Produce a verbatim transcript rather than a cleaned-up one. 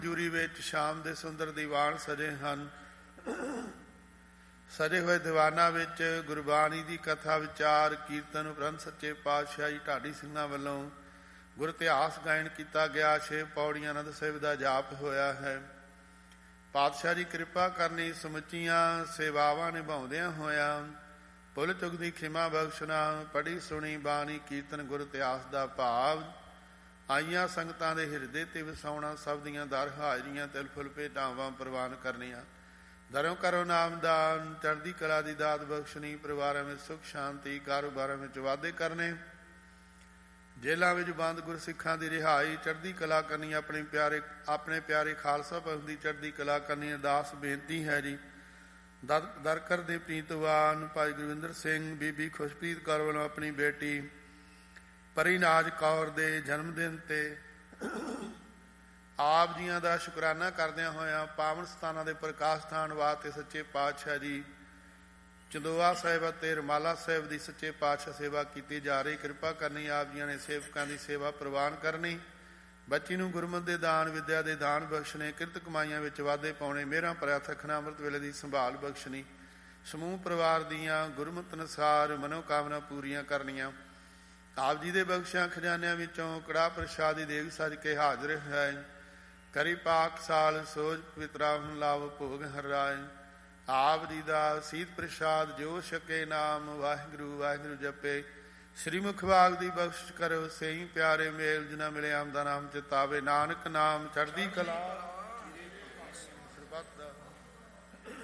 ਜੂਰੀ ਵਿੱਚ ਸ਼ਾਮ ਦੇ ਸੁੰਦਰ ਦੀਵਾਨ ਸਜੇ ਹਨ। ਸਜੇ ਹੋਏ ਦੀਵਾਨਾਂ ਵਿੱਚ ਗੁਰਬਾਣੀ ਦੀ ਕਥਾ ਵਿਚਾਰ ਕੀਰਤਨ ਉਪਰੰਤ ਸੱਚੇ ਪਾਤਸ਼ਾਹੀ ਢਾਡੀ ਸਿੰਘਾਂ ਵੱਲੋਂ ਗੁਰ ਇਤਿਹਾਸ ਗਾਇਨ ਕੀਤਾ ਗਿਆ। ਛੇ ਪੌੜੀਆਂ ਆਨੰਦ ਸਾਹਿਬ ਦਾ ਜਾਪ ਹੋਇਆ ਹੈ। ਪਾਤਸ਼ਾਹ ਜੀ ਕਿਰਪਾ ਕਰਨੀ, ਸਮੁੱਚੀਆਂ ਸੇਵਾਵਾਂ ਨਿਭਾਉਂਦਿਆਂ ਹੋਇਆਂ ਭੁੱਲ ਚੁੱਕ ਦੀ ਖਿਮਾ ਬਖਸ਼ਣਾ। ਪੜ੍ਹੀ ਸੁਣੀ ਬਾਣੀ ਕੀਰਤਨ ਗੁਰ ਇਤਿਹਾਸ ਦਾ ਭਾਵ ਆਈਆਂ ਸੰਗਤਾਂ ਦੇ ਹਿਰਦੇ ਤੇ ਵਸਾਉਣਾ। ਸਭ ਦੀਆਂ ਦਰ ਹਾਜ਼ਰੀਆਂ ਤਿਲ ਫੁੱਲ ਭੇਟਾਵਾਂ ਪ੍ਰਵਾਨ ਕਰਨੀਆਂ। ਦਰੋਂ ਕਰੋ ਨਾਮਦਾਨ, ਚੜ੍ਹਦੀ ਕਲਾ ਦੀ ਦਾਤ ਬਖਸ਼ਣੀ। ਪਰਿਵਾਰਾਂ ਵਿੱਚ ਸੁੱਖ ਸ਼ਾਂਤੀ, ਕਾਰੋਬਾਰਾਂ ਵਿੱਚ ਵਾਧੇ ਕਰਨੇ। ਜੇਲ੍ਹਾਂ ਵਿੱਚ ਬੰਦ ਗੁਰਸਿੱਖਾਂ ਦੀ ਰਿਹਾਈ, ਚੜ੍ਹਦੀ ਕਲਾ ਕਰਨੀ। ਆਪਣੇ ਪਿਆਰੇ ਆਪਣੇ ਪਿਆਰੇ ਖਾਲਸਾ ਪੰਥ ਦੀ ਚੜ੍ਹਦੀ ਕਲਾ ਕਰਨੀ। ਅਰਦਾਸ ਬੇਨਤੀ ਹੈ ਜੀ ਦਰ ਦਰਕਰ ਦੇ ਪ੍ਰੀਤਵਾਨ ਭਾਈ ਗੁਰਵਿੰਦਰ ਸਿੰਘ ਬੀਬੀ ਖੁਸ਼ਪ੍ਰੀਤ ਕੌਰ ਵੱਲੋਂ ਆਪਣੀ ਬੇਟੀ ਪਰੀਨਾਜ ਕੌਰ ਦੇ ਜਨਮ ਦਿਨ ਤੇ ਆਪ ਜੀਆਂ ਦਾ ਸ਼ੁਕਰਾਨਾ ਕਰਦਿਆਂ ਹੋਇਆਂ ਪਾਵਨ ਸਥਾਨਾਂ ਦੇ ਪ੍ਰਕਾਸ਼ ਸਥਾਨ ਵਾਸਤੇ ਸੱਚੇ ਪਾਤਸ਼ਾਹ ਜੀ ਚੰਦੋਆ ਸਾਹਿਬ ਅਤੇ ਰਮਾਲਾ ਸਾਹਿਬ ਦੀ ਸੱਚੇ ਪਾਤਸ਼ਾਹ ਸੇਵਾ ਕੀਤੀ ਜਾ ਰਹੀ। ਕਿਰਪਾ ਕਰਨੀ, ਆਪ ਜੀਆਂ ਨੇ ਸੇਵਕਾਂ ਦੀ ਸੇਵਾ ਪ੍ਰਵਾਨ ਕਰਨੀ। ਬੱਚੀ ਨੂੰ ਗੁਰਮਤਿ ਦੇ ਦਾਨ, ਵਿਦਿਆ ਦੇ ਦਾਨ ਬਖਸ਼ਣੇ। ਕਿਰਤ ਕਮਾਈਆਂ ਵਿੱਚ ਵਾਧੇ ਪਾਉਣੇ। ਮੇਰਾ ਪ੍ਰਿਆਤ ਰੱਖਣਾ, ਅੰਮ੍ਰਿਤ ਵੇਲੇ ਦੀ ਸੰਭਾਲ ਬਖਸ਼ਣੀ। ਸਮੂਹ ਪਰਿਵਾਰ ਦੀਆਂ ਗੁਰਮਤਿ ਅਨੁਸਾਰ ਮਨੋਕਾਮਨਾ ਪੂਰੀਆਂ ਕਰਨੀਆਂ। ਆਪ ਜੀ ਦੇ ਬਖਸ਼ਿਆਂ ਖਜ਼ਾਨਿਆਂ ਵਿੱਚੋਂ ਕੜਾਹ ਪ੍ਰਸ਼ਾਦ ਦੀ ਦੇਗ ਸਜ ਕੇ ਹਾਜ਼ਰ ਹੈ। ਕਰੀ ਪਾਕ ਸਾਲ ਸੋਝ ਪਵਿੱਤਰਾ ਹੁਣ ਲਾਭ ਭੋਗ ਹਰਾਏ। ਆਪ ਜੀ ਦਾ ਸੀਤ ਪ੍ਰਸ਼ਾਦ ਜੋ ਛਕੇ ਨਾਮ ਵਾਹਿਗੁਰੂ ਵਾਹਿਗੁਰੂ ਜਪੇ। ਸ੍ਰੀ ਮੁਖ ਬਾਗ ਦੀ ਬਖਸ਼ ਕਰੋ ਸਹੀ ਪਿਆਰੇ ਮੇਲ ਜਿਨ੍ਹਾਂ ਮਿਲੇ ਆਮਦਾ ਨਾਮ ਚਿਤਾਵੇ। ਨਾਨਕ ਨਾਮ ਚੜ੍ਹਦੀ ਕਲਾ।